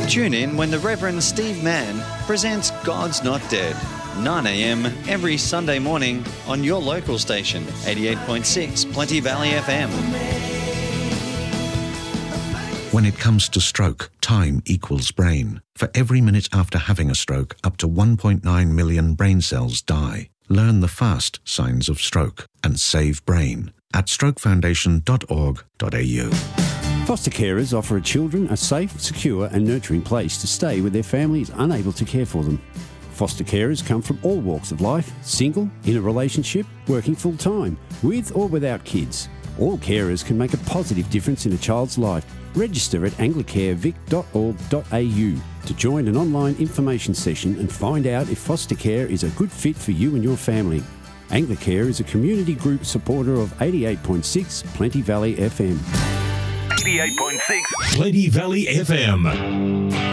Tune in when the Reverend Steve Mann presents God's Not Dead, 9 a.m. every Sunday morning on your local station, 88.6 Plenty Valley FM. When it comes to stroke, time equals brain. For every minute after having a stroke, up to 1.9 million brain cells die. Learn the fast signs of stroke and save brain at strokefoundation.org.au. Foster carers offer children a safe, secure and nurturing place to stay where their family is unable to care for them. Foster carers come from all walks of life, single, in a relationship, working full-time, with or without kids. All carers can make a positive difference in a child's life. Register at anglicarevic.org.au to join an online information session and find out if foster care is a good fit for you and your family. Anglicare is a community group supporter of 88.6 Plenty Valley FM. 88.6 Plenty Valley FM.